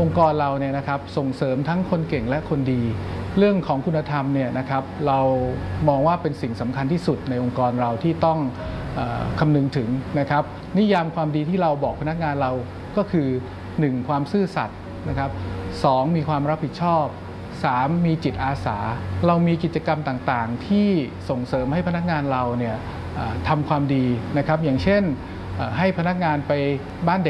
องค์กรเราเนี่ยนะครับส่งเสริมทั้งคนเก่งและคนดีเรื่องของคุณธรรมเนี่ยนะครับเรามองว่าเป็นสิ่งสำคัญที่สุดในองค์กรเราที่ต้องคำนึงถึงนะครับนิยามความดีที่เราบอกพนักงานเราก็คือ 1. ความซื่อสัตย์นะครับ 2. มีความรับผิดชอบ 3. มีจิตอาสาเรามีกิจกรรมต่างๆที่ส่งเสริมให้พนักงานเราเนี่ยทำความดีนะครับอย่างเช่นให้พนักงานไปบ้านเด็ก